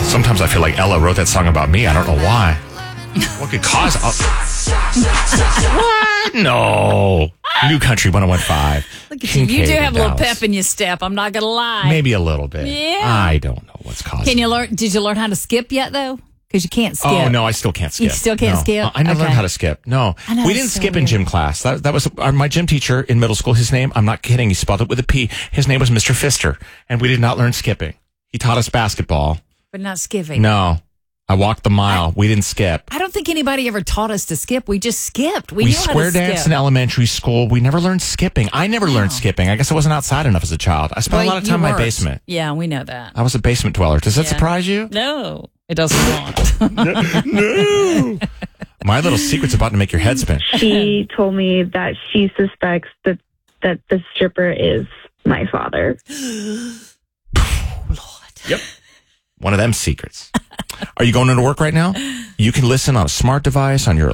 Sometimes I feel like Ella wrote that song about me. I don't know why. What could cause... What? No. New Country 101.5. Look at you. You do have a little pep in your step. I'm not going to lie. Maybe a little bit. Yeah. I don't know what's causing it. Did you learn how to skip yet, though? Because you can't skip. Oh, no, I still can't skip. You still can't skip? I never learned how to skip. No. We didn't skip in gym class. That was my gym teacher in middle school. His name, I'm not kidding, he spelled it with a P. His name was Mr. Pfister, and we did not learn skipping. He taught us basketball. But not skipping. No. I walked the mile. We didn't skip. I don't think anybody ever taught us to skip. We just skipped. We knew how to square danced in elementary school. We never learned skipping. I never learned skipping. I guess I wasn't outside enough as a child. I spent a lot of time in my basement. Yeah, we know that. I was a basement dweller. Does that surprise you? No, it doesn't want. No. My little secret's about to make your head spin. She told me that she suspects that the stripper is my father. Lord. Yep. One of them secrets. Are you going into work right now? You can listen on a smart device, on your